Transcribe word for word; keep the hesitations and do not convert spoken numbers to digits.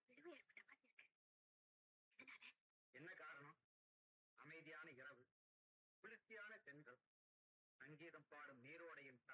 விடுவு ஏற்பட்ட மாதிரி இருக்கு. இதனால என்ன காரணம்? அமைதியான இரவு, குளிர்ச்சியான தென்றல், சங்கீதம் பாடும் நீரோடையின்